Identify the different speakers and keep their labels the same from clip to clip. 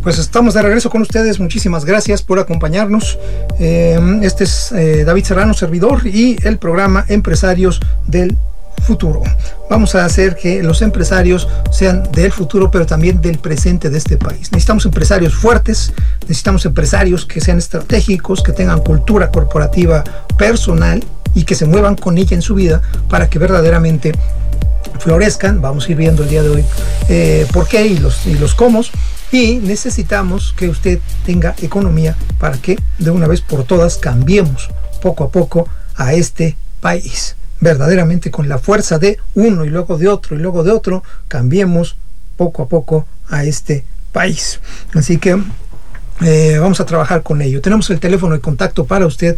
Speaker 1: Pues estamos de regreso con ustedes. Muchísimas gracias por acompañarnos. Este es David Serrano, servidor, y el programa Empresarios del Futuro. Vamos a hacer que los empresarios sean del futuro, pero también del presente de este país. Necesitamos empresarios fuertes, necesitamos empresarios que sean estratégicos, que tengan cultura corporativa personal y que se muevan con ella en su vida para que verdaderamente florezcan. Vamos a ir viendo el día de hoy por qué y los cómo. Y necesitamos que usted tenga economía para que de una vez por todas cambiemos poco a poco a este país. Verdaderamente con la fuerza de uno y luego de otro y luego de otro, cambiemos poco a poco a este país. Así que vamos a trabajar con ello. Tenemos el teléfono de contacto para usted,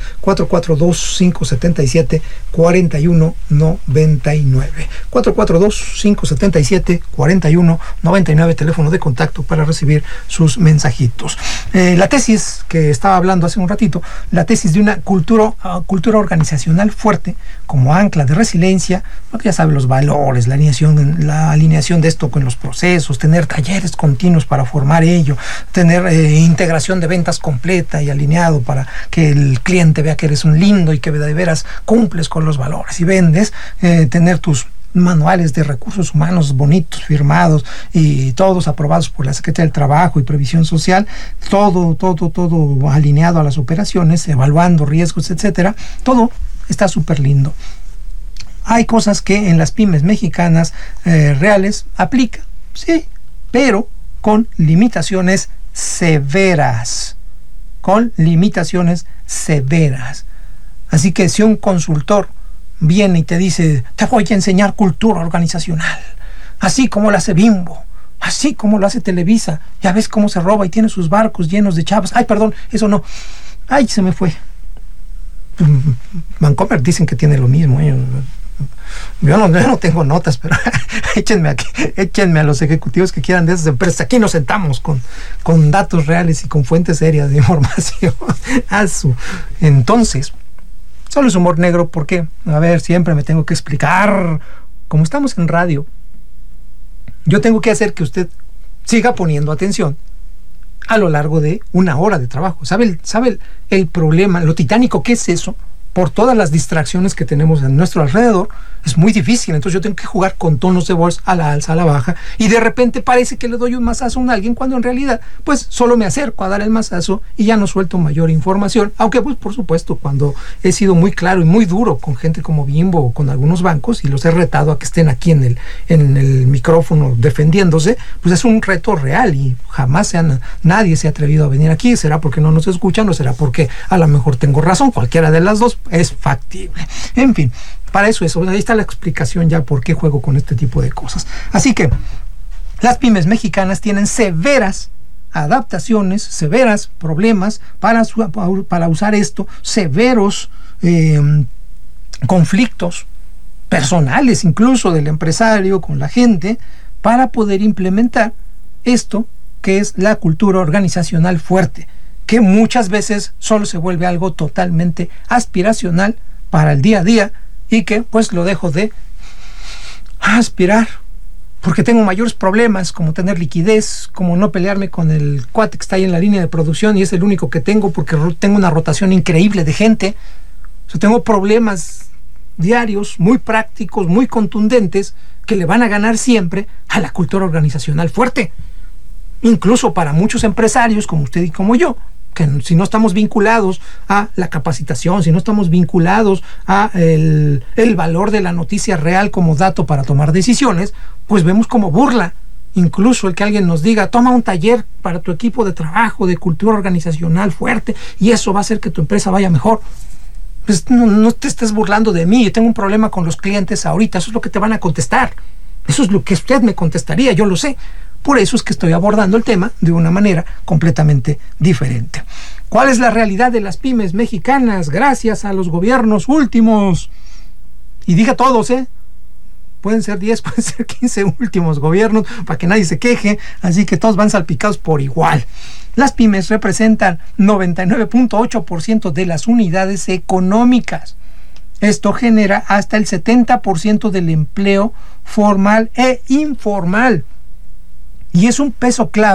Speaker 1: 442-577-4199. 442-577-4199, teléfono de contacto para recibir sus mensajitos. La tesis que estaba hablando hace un ratito, la tesis de una cultura organizacional fuerte como ancla de resiliencia, ya sabe, los valores, la alineación de esto con los procesos, tener talleres continuos para formar ello, tener integración de ventas completa y alineado para que el cliente vea que eres un lindo y que de veras cumples con los valores y vendes, tener tus manuales de recursos humanos bonitos, firmados y todos aprobados por la Secretaría del Trabajo y Previsión Social, todo alineado a las operaciones, evaluando riesgos, etcétera. Todo está súper lindo. Hay cosas que en las pymes mexicanas reales aplica, sí, pero con limitaciones severas. Así que si un consultor viene y te dice, te voy a enseñar cultura organizacional, así como lo hace Bimbo, así como lo hace Televisa, ya ves cómo se roba y tiene sus barcos llenos de chavas, ay, perdón, eso no, ay, se me fue. Vancomer dicen que tiene lo mismo, yo no tengo notas, pero échenme a los ejecutivos que quieran de esas empresas. Aquí nos sentamos con datos reales y con fuentes serias de información. Entonces, solo es humor negro porque, a ver, siempre me tengo que explicar. Como estamos en radio, yo tengo que hacer que usted siga poniendo atención a lo largo de una hora de trabajo. ¿Sabe el problema, lo titánico que es eso? Por todas las distracciones que tenemos a nuestro alrededor, es muy difícil. Entonces yo tengo que jugar con tonos de voz a la alza, a la baja, y de repente parece que le doy un mazazo a alguien, cuando en realidad pues solo me acerco a dar el mazazo y ya no suelto mayor información. Aunque pues por supuesto, cuando he sido muy claro y muy duro con gente como Bimbo o con algunos bancos y los he retado a que estén aquí en el micrófono defendiéndose, pues es un reto real y jamás nadie se ha atrevido a venir aquí. ¿Será porque no nos escuchan o será porque a lo mejor tengo razón? Cualquiera de las dos es factible. En fin, para eso, ahí está la explicación ya por qué juego con este tipo de cosas. Así que las pymes mexicanas tienen severas adaptaciones, severas problemas para usar esto, severos conflictos personales incluso del empresario con la gente, para poder implementar esto que es la cultura organizacional fuerte, que muchas veces solo se vuelve algo totalmente aspiracional para el día a día, y que pues lo dejo de aspirar porque tengo mayores problemas, como tener liquidez, como no pelearme con el cuate que está ahí en la línea de producción y es el único que tengo porque tengo una rotación increíble de gente. O sea, tengo problemas diarios muy prácticos, muy contundentes, que le van a ganar siempre a la cultura organizacional fuerte. Incluso para muchos empresarios como usted y como yo, que si no estamos vinculados a la capacitación, si no estamos vinculados a el valor de la noticia real como dato para tomar decisiones, pues vemos como burla incluso el que alguien nos diga, toma un taller para tu equipo de trabajo de cultura organizacional fuerte y eso va a hacer que tu empresa vaya mejor. Pues no te estés burlando de mí, yo tengo un problema con los clientes ahorita, eso es lo que te van a contestar, eso es lo que usted me contestaría, yo lo sé. Por eso es que estoy abordando el tema de una manera completamente diferente. ¿Cuál es la realidad de las pymes mexicanas gracias a los gobiernos últimos? Y diga todos, pueden ser 10, pueden ser 15 últimos gobiernos, para que nadie se queje, así que todos van salpicados por igual. Las pymes representan 99.8% de las unidades económicas. Esto genera hasta el 70% del empleo formal e informal. Y es un peso clave